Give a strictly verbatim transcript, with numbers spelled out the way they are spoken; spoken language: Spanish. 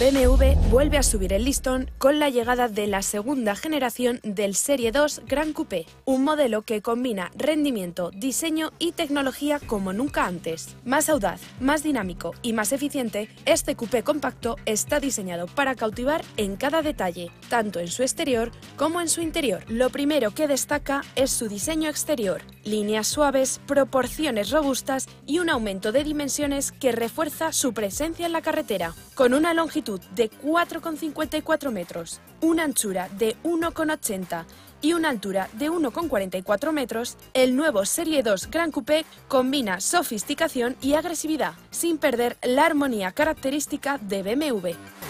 B M W vuelve a subir el listón con la llegada de la segunda generación del Serie dos Gran Coupé, un modelo que combina rendimiento, diseño y tecnología como nunca antes. Más audaz, más dinámico y más eficiente, este coupé compacto está diseñado para cautivar en cada detalle, tanto en su exterior como en su interior. Lo primero que destaca es su diseño exterior, líneas suaves, proporciones robustas y un aumento de dimensiones que refuerza su presencia en la carretera. Con una longitud de cuatro coma cincuenta y cuatro metros, una anchura de uno coma ochenta y una altura de uno coma cuarenta y cuatro metros, el nuevo Serie dos Gran Coupé combina sofisticación y agresividad, sin perder la armonía característica de B M W.